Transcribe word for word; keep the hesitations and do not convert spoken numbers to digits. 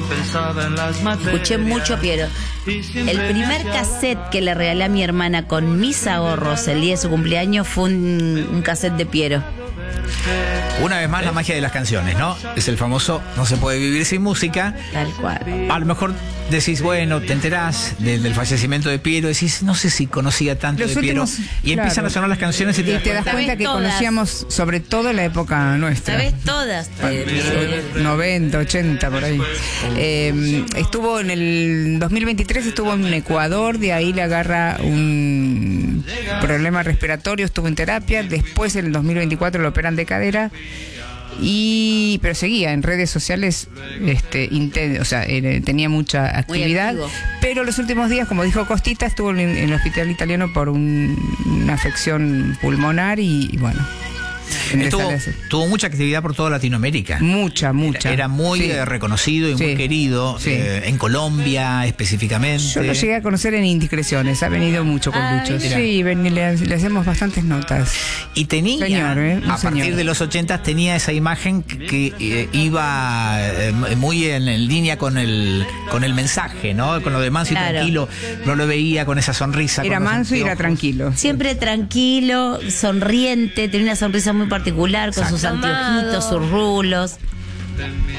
Escuché mucho Piero. El primer cassette que le regalé a mi hermana con mis ahorros el día de su cumpleaños fue un, un cassette de Piero. Una vez más la magia de las canciones, ¿no? Es el famoso no se puede vivir sin música. Tal cual. A lo mejor decís, bueno, te enterás de, del fallecimiento de Piero, decís, no sé si conocía tanto Los de Piero. últimos, Y claro. empiezan a sonar las canciones y te, Y das te das cuenta. cuenta que todas. conocíamos sobre todo la época nuestra. ¿Sabes todas? Eh, noventa, ochenta, por ahí. Eh, estuvo en el dos mil veintitrés, estuvo en Ecuador, de ahí le agarra un problema respiratorio, estuvo en terapia, después en el dos mil veinticuatro lo operan de cadera. Y pero seguía en redes sociales, este, inten- o sea, era- tenía mucha actividad, activo. pero los últimos días, como dijo Costita, estuvo en, en el hospital italiano por un- una afección pulmonar y, y bueno, le Tuvo, sale así. tuvo mucha actividad por toda Latinoamérica. mucha, mucha. Era, era muy Sí. eh, reconocido y muy Sí. querido, Sí. eh, en Colombia específicamente. Yo lo llegué a conocer en Indiscreciones, ha venido mucho con Ay, Lucho. mira. Sí, ven, le, le hacemos bastantes notas. Y tenía, Señor, ¿eh? Un a partir señor. de los ochentas, tenía esa imagen que, que, eh, iba eh, muy en, en línea con el con el mensaje, ¿no? Con lo de manso Claro. y tranquilo. No lo veía con esa sonrisa. Era con los manso y era anteojos. tranquilo. Siempre tranquilo, sonriente, tenía una sonrisa muy particular con sus Exacto. anteojitos, sus rulos.